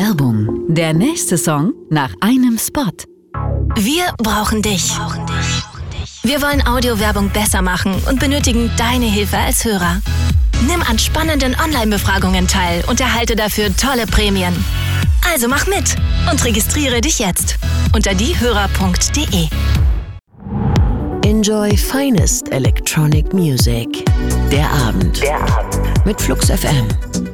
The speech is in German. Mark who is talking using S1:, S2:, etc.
S1: Werbung. Der nächste Song nach einem Spot.
S2: Wir brauchen dich. Wir wollen Audiowerbung besser machen und benötigen deine Hilfe als Hörer. Nimm an spannenden Online-Befragungen teil und erhalte dafür tolle Prämien. Also mach mit und registriere dich jetzt unter diehörer.de.
S3: Enjoy finest electronic music. Der Abend. Mit Flux FM.